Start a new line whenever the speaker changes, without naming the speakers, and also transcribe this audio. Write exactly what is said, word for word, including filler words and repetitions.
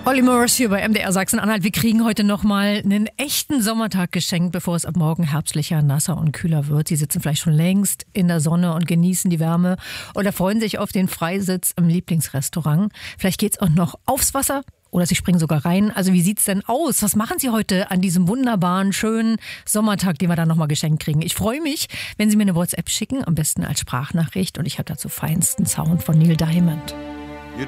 Olly Murs hier bei M D R Sachsen-Anhalt. Wir kriegen heute nochmal einen echten Sommertag geschenkt, bevor es ab morgen herbstlicher, nasser und kühler wird. Sie sitzen vielleicht schon längst in der Sonne und genießen die Wärme oder freuen sich auf den Freisitz im Lieblingsrestaurant. Vielleicht geht's auch noch aufs Wasser oder Sie springen sogar rein. Also wie sieht's denn aus? Was machen Sie heute an diesem wunderbaren, schönen Sommertag, den wir dann nochmal geschenkt kriegen? Ich freue mich, wenn Sie mir eine WhatsApp schicken, am besten als Sprachnachricht. Und ich habe dazu feinsten Sound von Neil Diamond.